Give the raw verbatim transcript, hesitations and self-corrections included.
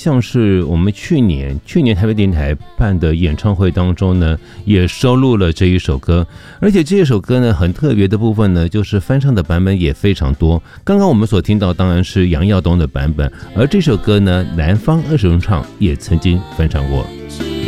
像是我们去年去年台北电台办的演唱会当中呢，也收录了这一首歌，而且这一首歌呢，很特别的部分呢，就是翻唱的版本也非常多。刚刚我们所听到当然是杨耀东的版本，而这首歌呢，南方二重唱也曾经翻唱过。